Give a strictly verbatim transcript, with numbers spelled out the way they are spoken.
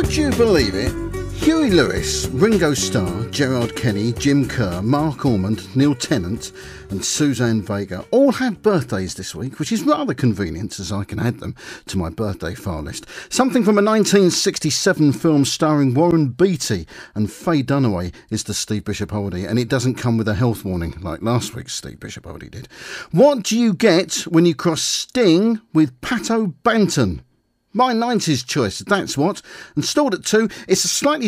Would you believe it? Huey Lewis, Ringo Starr, Gerard Kenny, Jim Kerr, Mark Ormond, Neil Tennant and Suzanne Vega all had birthdays this week, which is rather convenient as I can add them to my birthday file list. Something from a nineteen sixty-seven film starring Warren Beatty and Faye Dunaway is the Steve Bishop Holiday, and it doesn't come with a health warning like last week's Steve Bishop Holiday did. What do you get when you cross Sting with Pato Banton? My nineties choice, that's what. And stalled at two, it's a slightly